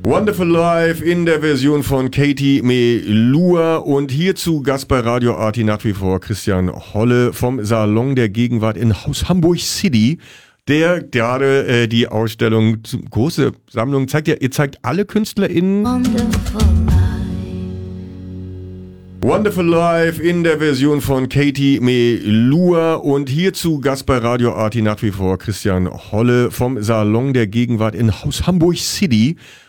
Wonderful Life in der Version von Katie Melua und hier zu Gast bei Radio Arti nach wie vor Christian Holle vom Salon der Gegenwart in Haus Hamburg City, der gerade die Ausstellung, große Sammlung zeigt. Ihr zeigt alle KünstlerInnen. Wonderful Life in der Version von Katie Melua und hier zu Gast bei Radio Arti nach wie vor Christian Holle vom Salon der Gegenwart in Haus Hamburg City,